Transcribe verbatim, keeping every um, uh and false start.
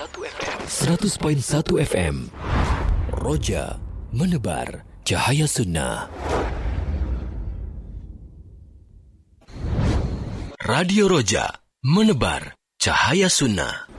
seratus perpuluhan satu F M. Roja menebar cahaya sunnah. Radio Roja menebar cahaya sunnah.